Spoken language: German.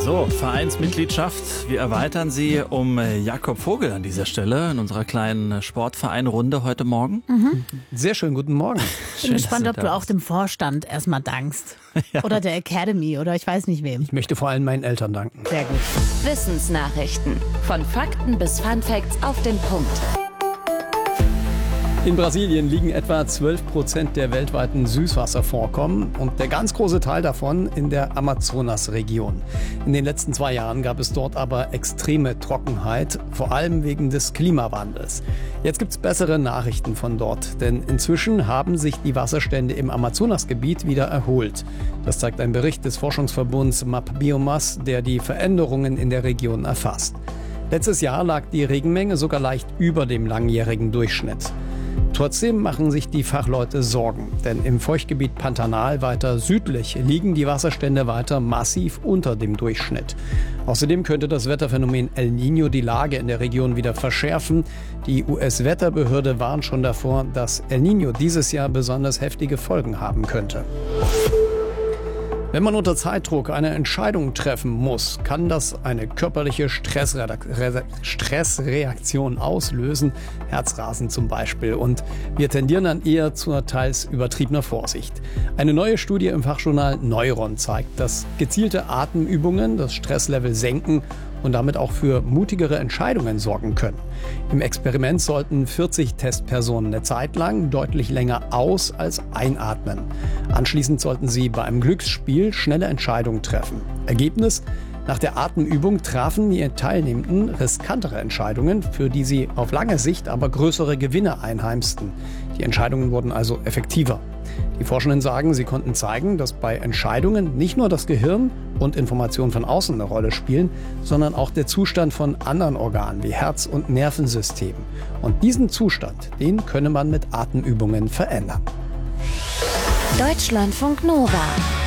So, Vereinsmitgliedschaft. Wir erweitern sie um Jakob Vogel an dieser Stelle in unserer kleinen Sportverein-Runde heute Morgen. Sehr schön, guten Morgen. Ich bin gespannt, ob du auch dem Vorstand erstmal dankst. Ja. Oder der Academy oder ich weiß nicht wem. Ich möchte vor allem meinen Eltern danken. Sehr gut. Wissensnachrichten. Von Fakten bis Funfacts auf den Punkt. In Brasilien liegen etwa 12% der weltweiten Süßwasservorkommen und der ganz große Teil davon in der Amazonas-Region. In den letzten 2 Jahren gab es dort aber extreme Trockenheit, vor allem wegen des Klimawandels. Jetzt gibt es bessere Nachrichten von dort, denn inzwischen haben sich die Wasserstände im Amazonasgebiet wieder erholt. Das zeigt ein Bericht des Forschungsverbunds MapBiomas, der die Veränderungen in der Region erfasst. Letztes Jahr lag die Regenmenge sogar leicht über dem langjährigen Durchschnitt. Trotzdem machen sich die Fachleute Sorgen, denn im Feuchtgebiet Pantanal weiter südlich liegen die Wasserstände weiter massiv unter dem Durchschnitt. Außerdem könnte das Wetterphänomen El Niño die Lage in der Region wieder verschärfen. Die US-Wetterbehörde warnt schon davor, dass El Niño dieses Jahr besonders heftige Folgen haben könnte. Wenn man unter Zeitdruck eine Entscheidung treffen muss, kann das eine körperliche Stressreaktion auslösen, Herzrasen zum Beispiel. Und wir tendieren dann eher zur teils übertriebener Vorsicht. Eine neue Studie im Fachjournal Neuron zeigt, dass gezielte Atemübungen das Stresslevel senken und damit auch für mutigere Entscheidungen sorgen können. Im Experiment sollten 40 Testpersonen eine Zeit lang deutlich länger aus- als einatmen. Anschließend sollten sie bei einem Glücksspiel schnelle Entscheidungen treffen. Ergebnis: Nach der Atemübung trafen die Teilnehmenden riskantere Entscheidungen, für die sie auf lange Sicht aber größere Gewinne einheimsten. Die Entscheidungen wurden also effektiver. Die Forschenden sagen, sie konnten zeigen, dass bei Entscheidungen nicht nur das Gehirn und Informationen von außen eine Rolle spielen, sondern auch der Zustand von anderen Organen wie Herz- und Nervensystem. Und diesen Zustand, den könne man mit Atemübungen verändern. Deutschlandfunk Nova.